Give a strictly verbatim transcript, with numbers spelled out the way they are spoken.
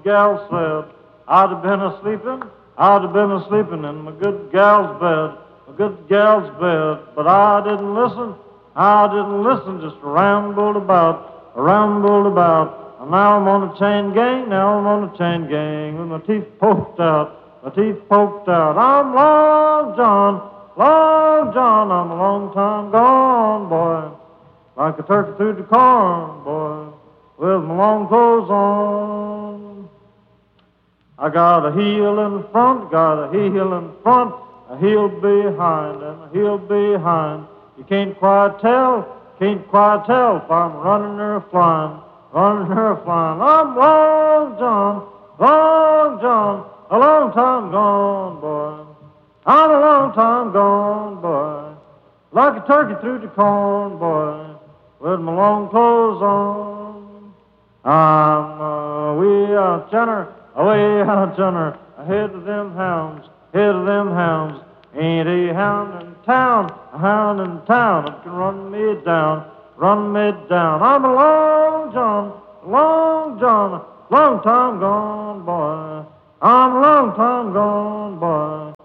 gal said, I'd have been a-sleeping, I'd have been a-sleeping in my good gal's bed, my good gal's bed, but I didn't listen, I didn't listen, just rambled about, rambled about, and now I'm on a chain gang, now I'm on a chain gang, with my teeth poked out, my teeth poked out. I'm Long John, Long John, I'm a long time gone, boy, like a turkey through the corn, boy, with my long clothes on. I got a heel in front, got a heel in front, a heel behind, and a heel behind. You can't quite tell, can't quite tell if I'm running or flying, running or flying. I'm Long John, Long John, a long time gone, boy. I'm a long time gone, boy, like a turkey through the corn, boy, with my long clothes on. I'm a wee out yonder, away out yonder, ahead of them hounds, ahead of them hounds. Ain't a hound in town, a hound in town that can run me down, run me down. I'm a Long John, Long John, long time gone, boy. I'm a long time gone, boy.